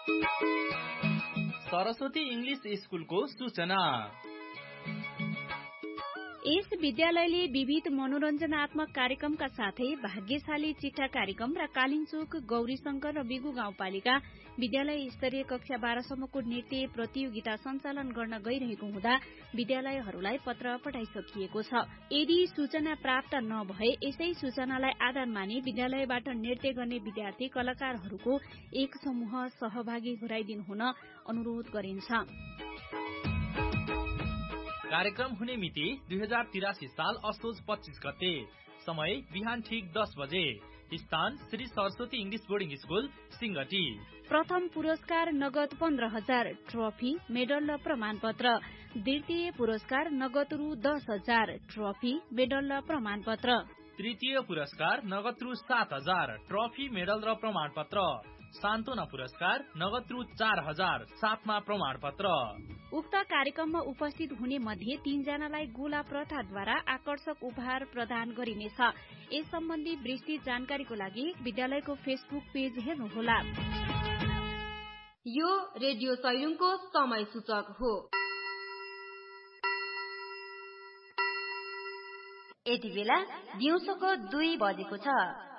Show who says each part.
Speaker 1: Saraswati English स्कुलको सूचना।
Speaker 2: यस विद्यालयले विविध मनोरञ्जनात्मक कार्यक्रमका साथै भाग्यशाली चिट्ठा कार्यक्रम र कालिन्चोक गौरीशंकर र बिगु गाउँपालिका विद्यालय स्तरीय कक्षा 12 सम्मको नृत्य प्रतियोगिता सञ्चालन गर्न गइरहेको हुँदा विद्यालयहरूलाई पत्र पठाइसकिएको छ। यदि सूचना प्राप्त नभए यसै सूचनालाई आधार मानि विद्यालयबाट नृत्य गर्ने विद्यार्थी कलाकारहरूको एक समूह सहभागी गराइदिनु हुन अनुरोध गरिन्छ।
Speaker 1: कार्यक्रम हुने मिति 2083 साल असोज 25 गते। समय बिहान ठीक 10 बजे। स्थान Shri Saraswati English boarding school Singati.
Speaker 2: प्रथम पुरस्कार नगद 15,000 ट्रफी मेडल र प्रमाणपत्र। द्वितीय पुरस्कार नगद रु 10,000 ट्रफी मेडल र प्रमाणपत्र।
Speaker 1: तृतीय पुरस्कार नगद रु 7,000 ट्रफी मेडल र प्रमाणपत्र। सान्तोना पुरस्कार नगद रु 4,000 साथमा प्रमाणपत्र।
Speaker 2: उक्त कार्यक्रममा उपस्थित हुने मध्ये 3 जनालाई गोला प्रथाद्वारा आकर्षक उपहार प्रदान गरिनेछ। यस सम्बन्धी विस्तृत जानकारीको लागि विद्यालयको फेसबुक पेज हेर्नुहोला।
Speaker 3: यो रेडियो सैलुङको समय सूचक हो। यति बेला दिउँसोको 2 बजेको छ।